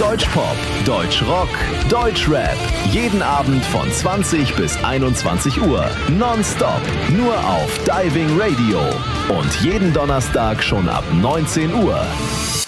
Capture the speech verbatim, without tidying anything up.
Deutschpop, Deutschrock, Deutschrap. Jeden Abend von zwanzig bis einundzwanzig Uhr. Nonstop. Nur auf Diving Radio. Und jeden Donnerstag schon ab neunzehn Uhr.